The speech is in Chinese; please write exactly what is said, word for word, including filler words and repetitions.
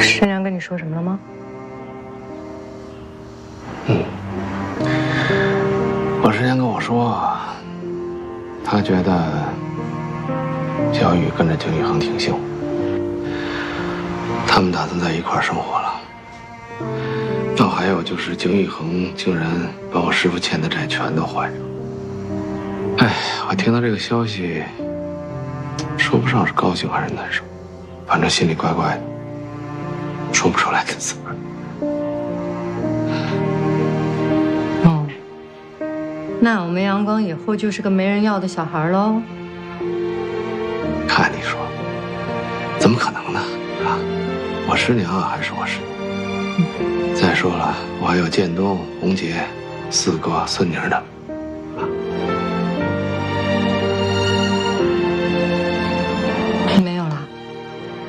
师娘跟你说什么了吗？ 嗯，我师娘跟我说，她觉得小雨跟着景宇恒挺幸福，他们打算在一块儿生活了。那还有就是景宇恒竟然把我师父欠的债全都还上。哎，我听到这个消息，说不上是高兴还是难受，反正心里怪怪的，说不出来的滋味。 哦，那我们阳光以后就是个没人要的小孩喽？ 看你说，怎么可能呢？啊，我师娘啊还是我师娘。嗯、再说了，我还有建东、红杰四个孙女呢。